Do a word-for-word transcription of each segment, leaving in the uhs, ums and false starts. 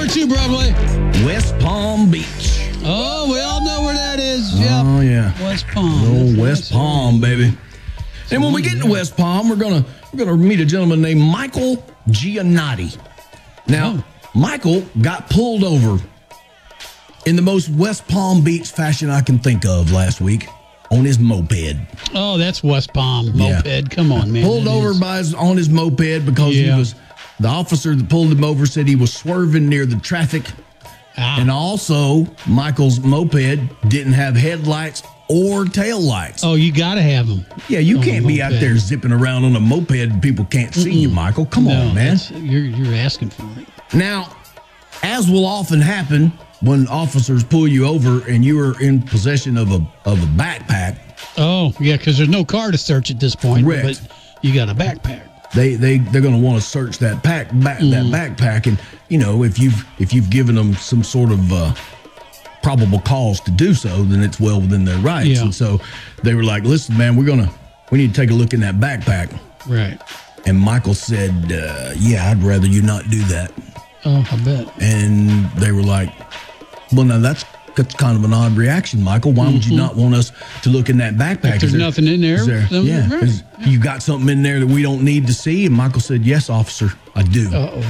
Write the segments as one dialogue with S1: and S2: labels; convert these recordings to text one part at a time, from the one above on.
S1: to, Broadway?
S2: West Palm Beach.
S1: Oh, we all know where that is. Yep.
S2: Oh, yeah.
S1: West Palm.
S2: Little
S1: That's
S2: West
S1: nice.
S2: Palm, baby. And when we get to West Palm, we're gonna we're gonna meet a gentleman named Michael Giannotti. Now,
S1: Oh.
S2: Michael got pulled over in the most West Palm Beach fashion I can think of last week on his moped.
S1: Oh, that's West Palm
S2: Yeah.
S1: moped. Come on, man.
S2: Pulled
S1: That
S2: over
S1: is-
S2: by his, on his moped because
S1: Yeah.
S2: he was the officer that pulled him over said he was swerving near the traffic.
S1: Ah.
S2: And also, Michael's moped didn't have headlights or tail lights.
S1: Oh, you got to have them.
S2: Yeah, you
S1: on a
S2: can't be out
S1: moped.
S2: there zipping around on a moped and people can't see you, Michael. Come
S1: No,
S2: on, man.
S1: that's- You're, you're asking for it.
S2: Now, as will often happen when officers pull you over and you are in possession of a of a backpack,
S1: Oh, yeah, because there's no car to search at this point.
S2: Correct.
S1: But you got a backpack.
S2: they they they're going to want to search that pack back that backpack, and you know if you've if you've given them some sort of uh, probable cause to do so, then it's well within their rights.
S1: Yeah.
S2: And so they were like, "Listen, man, we're gonna we need to take a look in that backpack."
S1: Right.
S2: And Michael said, uh, "Yeah, I'd rather you not do that."
S1: Oh, I bet.
S2: And they were like, "Well, now that's that's kind of an odd reaction, Michael. Why would you not want us to look in that backpack?
S1: If there's
S2: Is there-
S1: nothing in there,
S2: is there-
S1: then-
S2: yeah,
S1: right.
S2: is- you got something in there that we don't need to see?" And Michael said, "Yes, officer, I do."
S1: Uh-oh.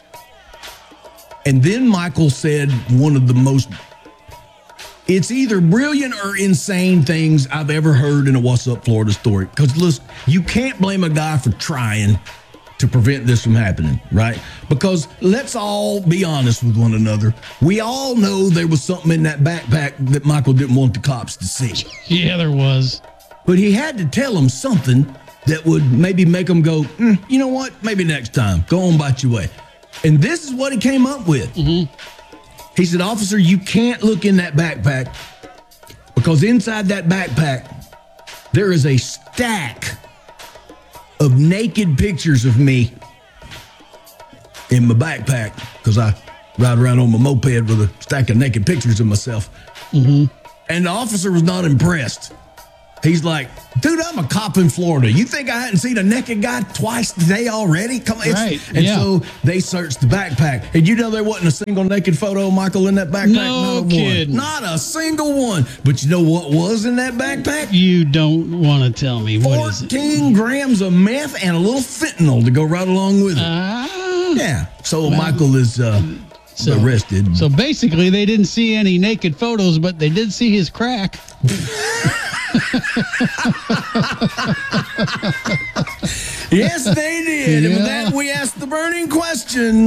S2: And then Michael said one of the most, it's either brilliant or insane things I've ever heard in a What's Up Florida story. Because listen, you can't blame a guy for trying to prevent this from happening, right? Because let's all be honest with one another. We all know there was something in that backpack that Michael didn't want the cops to see.
S1: Yeah, there was.
S2: But he had to tell them something that would maybe make them go, mm, you know what? Maybe next time. Go on about your way. And this is what he came up with.
S1: Mm-hmm.
S2: He said, "Officer, you can't look in that backpack because inside that backpack, there is a stack of naked pictures of me in my backpack because I ride around on my moped with a stack of naked pictures of myself."
S1: Mm-hmm.
S2: And the officer was not impressed. He's like, "Dude, I'm a cop in Florida. You think I hadn't seen a naked guy twice today already? Come on." It's-
S1: Right,
S2: And
S1: yeah.
S2: so they searched the backpack. And you know there wasn't a single naked photo of Michael in that backpack?
S1: No
S2: Not a
S1: kidding.
S2: one. Not a single one. But you know what was in that backpack?
S1: You don't want to tell me. What is it?
S2: fourteen grams of meth and a little fentanyl to go right along with it.
S1: Ah.
S2: yeah. So Michael is uh,
S1: So-
S2: arrested.
S1: So basically, they didn't see any naked photos, but they did see his crack.
S2: Yes, they did. And with
S1: Yeah.
S2: that, we asked the burning question.